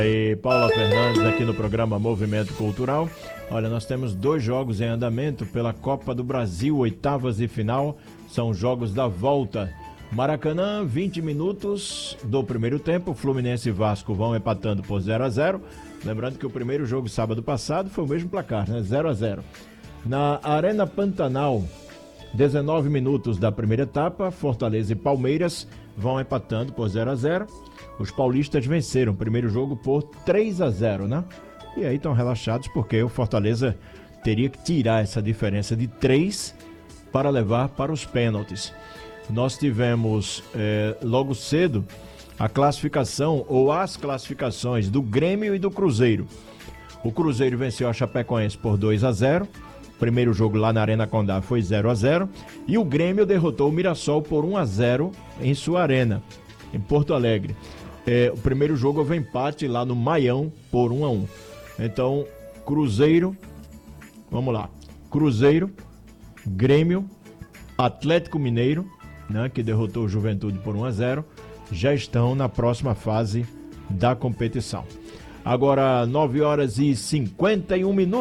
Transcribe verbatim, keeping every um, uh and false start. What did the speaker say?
E Paula Fernandes aqui no programa Movimento Cultural. Olha, nós temos dois jogos em andamento pela Copa do Brasil, oitavas e final, são jogos da volta. Maracanã, vinte minutos do primeiro tempo, Fluminense e Vasco vão empatando por zero a zero. Lembrando que o primeiro jogo sábado passado foi o mesmo placar, né? zero a zero. Na Arena Pantanal, dezenove minutos da primeira etapa, Fortaleza e Palmeiras vão empatando por zero a zero. Os paulistas venceram o primeiro jogo por três a zero, né? E aí estão relaxados porque o Fortaleza teria que tirar essa diferença de três para levar para os pênaltis. Nós tivemos eh, logo cedo a classificação ou as classificações do Grêmio e do Cruzeiro. O Cruzeiro venceu a Chapecoense por dois a zero. O primeiro jogo lá na Arena Condá foi zero a zero. E o Grêmio derrotou o Mirassol por um a zero em sua arena, em Porto Alegre. É, o primeiro jogo houve empate lá no Maião por um a um. Então, Cruzeiro, vamos lá, Cruzeiro, Grêmio, Atlético Mineiro, né, que derrotou o Juventude por um a zero, já estão na próxima fase da competição. Agora, nove horas e cinquenta e um minutos.